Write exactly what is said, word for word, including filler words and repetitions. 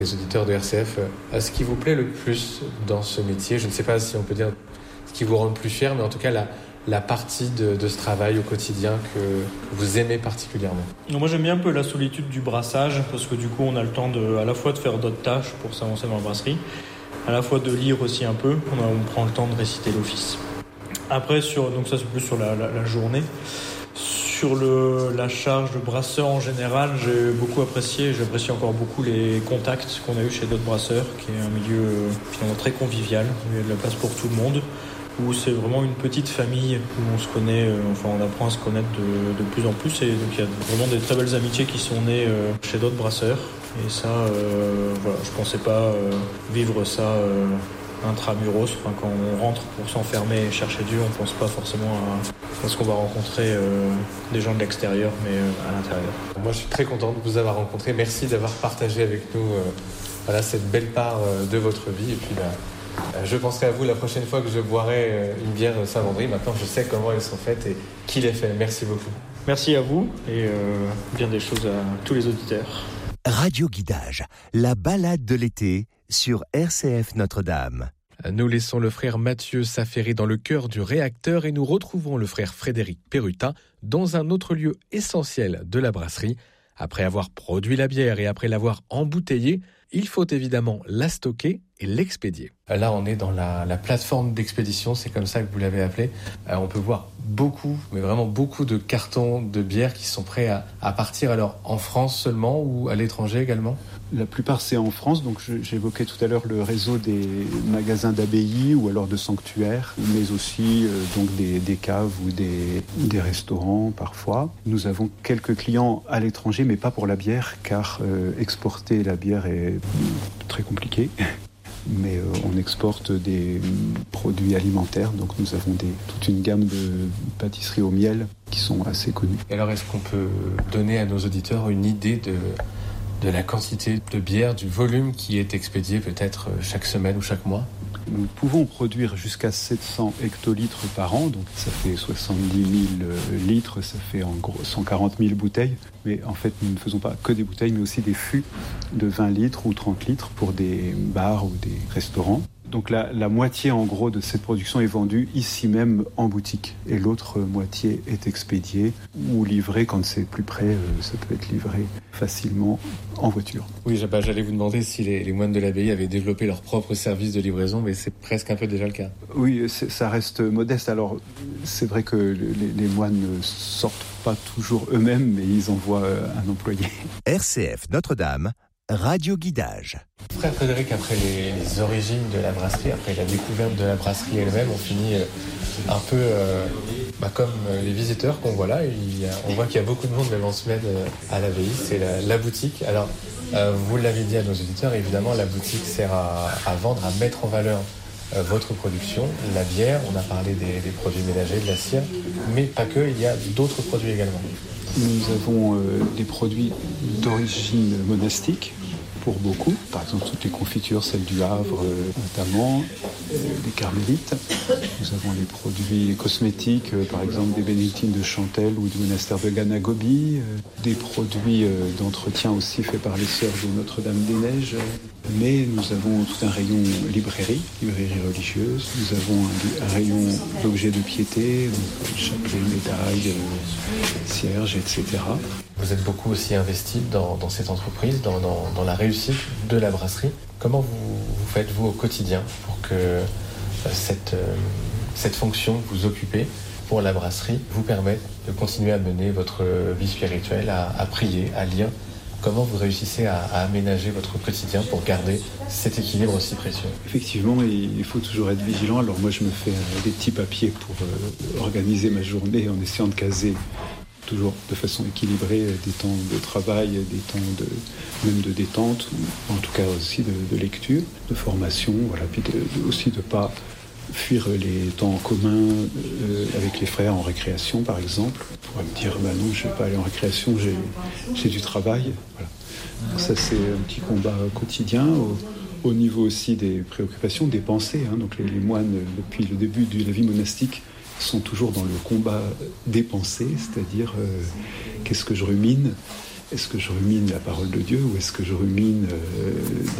Les auditeurs de R C F, ce qui vous plaît le plus dans ce métier, je ne sais pas si on peut dire ce qui vous rend le plus fier, mais en tout cas la, la partie de, de ce travail au quotidien que vous aimez particulièrement. Moi j'aime bien un peu la solitude du brassage, parce que du coup on a le temps de, à la fois de faire d'autres tâches pour s'avancer dans la brasserie, à la fois de lire aussi un peu, on, a, on prend le temps de réciter l'office. Après, sur, donc ça c'est plus sur la, la, la journée. Sur le, la charge de brasseur en général, j'ai beaucoup apprécié, j'apprécie encore beaucoup les contacts qu'on a eu chez d'autres brasseurs, qui est un milieu finalement très convivial, où il y a de la place pour tout le monde, où c'est vraiment une petite famille, où on se connaît, euh, enfin on apprend à se connaître de, de plus en plus, et donc il y a vraiment des très belles amitiés qui sont nées euh, chez d'autres brasseurs, et ça, euh, voilà, je pensais pas euh, vivre ça euh, intramuros, enfin, quand on rentre pour s'enfermer et chercher Dieu, on pense pas forcément à, à ce qu'on va rencontrer euh, des gens de l'extérieur, mais euh, à l'intérieur. Moi je suis très content de vous avoir rencontré, merci d'avoir partagé avec nous euh, voilà, cette belle part euh, de votre vie, et puis bah, je penserai à vous la prochaine fois que je boirai une bière Saint-Vendry. Maintenant, je sais comment elles sont faites et qui les fait. Merci beaucoup. Merci à vous et euh, bien des choses à tous les auditeurs. Radio Guidage, la balade de l'été sur R C F Notre-Dame. Nous laissons le frère Mathieu s'affairer dans le cœur du réacteur et nous retrouvons le frère Frédéric Perrutin dans un autre lieu essentiel de la brasserie. Après avoir produit la bière et après l'avoir embouteillée, il faut évidemment la stocker et l'expédier. Là, on est dans la, la plateforme d'expédition, c'est comme ça que vous l'avez appelé. Euh, on peut voir beaucoup, mais vraiment beaucoup de cartons de bière qui sont prêts à, à partir. Alors, en France seulement ou à l'étranger également ? La plupart, c'est en France. Donc, je, j'évoquais tout à l'heure le réseau des magasins d'abbayes ou alors de sanctuaires, mais aussi euh, donc des, des caves ou des, des restaurants parfois. Nous avons quelques clients à l'étranger, mais pas pour la bière, car euh, exporter la bière est très compliqué. Mais euh, on exporte des produits alimentaires, donc nous avons des, toute une gamme de pâtisseries au miel qui sont assez connues. Et alors, est-ce qu'on peut donner à nos auditeurs une idée de, de la quantité de bière, du volume qui est expédié peut-être chaque semaine ou chaque mois ? Nous pouvons produire jusqu'à sept cents hectolitres par an, donc ça fait soixante-dix mille litres, ça fait en gros cent quarante mille bouteilles. Mais en fait, nous ne faisons pas que des bouteilles, mais aussi des fûts de vingt litres ou trente litres pour des bars ou des restaurants. Donc la, la moitié en gros de cette production est vendue ici même en boutique et l'autre moitié est expédiée ou livrée quand c'est plus près, euh, ça peut être livré facilement en voiture. Oui, bah, j'allais vous demander si les, les moines de l'abbaye avaient développé leur propre service de livraison, mais c'est presque un peu déjà le cas. Oui, ça reste modeste. Alors c'est vrai que les, les moines ne sortent pas toujours eux-mêmes, mais ils envoient un employé. R C F Notre-Dame, Radio Guidage. Frère Frédéric, après les, les origines de la brasserie, après la découverte de la brasserie elle-même, on finit euh, un peu euh, bah, comme euh, les visiteurs qu'on voit là. Il y a, on voit qu'il y a beaucoup de monde même en semaine euh, à l'abbaye, c'est la, la boutique. Alors, euh, vous l'avez dit à nos auditeurs, évidemment, la boutique sert à, à vendre, à mettre en valeur euh, votre production, la bière, on a parlé des, des produits ménagers, de la cire, mais pas que, il y a d'autres produits également. Nous avons euh, des produits d'origine monastique, pour beaucoup. Par exemple, toutes les confitures, celles du Havre euh, notamment, euh, des carmélites. Nous avons les produits cosmétiques, euh, par exemple des bénédictines de Chantelle ou du monastère de Ganagobi. Euh, des produits euh, d'entretien aussi faits par les sœurs de Notre-Dame-des-Neiges. Mais nous avons tout un rayon librairie, librairie religieuse. Nous avons un, un rayon d'objets de piété, donc chapelet, médailles, euh, cierges, et cetera. Vous êtes beaucoup aussi investi dans, dans cette entreprise, dans, dans, dans la réussite de la brasserie. Comment vous, vous faites, vous, au quotidien, pour que euh, cette, euh, cette fonction que vous occupez pour la brasserie vous permette de continuer à mener votre vie spirituelle, à, à prier, à lire ? Comment vous réussissez à, à aménager votre quotidien pour garder cet équilibre aussi précieux ? Effectivement, il faut toujours être vigilant. Alors moi, je me fais des petits papiers pour euh, organiser ma journée en essayant de caser toujours de façon équilibrée des temps de travail, des temps de, même de détente, ou en tout cas aussi de, de lecture, de formation, voilà, puis de, de, aussi de ne pas fuir les temps en commun euh, avec les frères en récréation, par exemple. On pourrait me dire, bah non, je ne vais pas aller en récréation, j'ai, j'ai du travail. Voilà. Donc ça, c'est un petit combat quotidien. Au, au niveau aussi des préoccupations, des pensées. Hein. Donc les, les moines, depuis le début de la vie monastique, sont toujours dans le combat des pensées, c'est-à-dire euh, qu'est-ce que je rumine, est-ce que je rumine la parole de Dieu ou est-ce que je rumine euh,